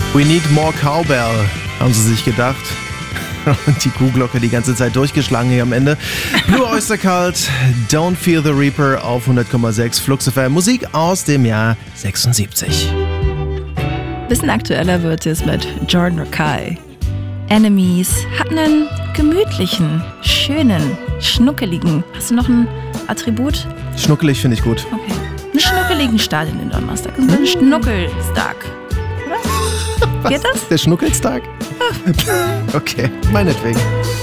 We need more cowbell, haben sie sich gedacht. Und die Kuhglocke die ganze Zeit durchgeschlagen hier am Ende. Blue Oyster Cult, Don't Fear the Reaper auf 100,6 Flux FM. Musik aus dem Jahr 76. Bisschen aktueller wird es mit Jordan Rakei. Enemies hat einen gemütlichen, schönen, schnuckeligen. Hast du noch ein Attribut? Schnuckelig finde ich gut. Okay. Einen schnuckeligen Start in den Donnerstag. Also einen Schnuckelstag. Oder? Was? Geht das? Der Schnuckelstag? Okay, meinetwegen.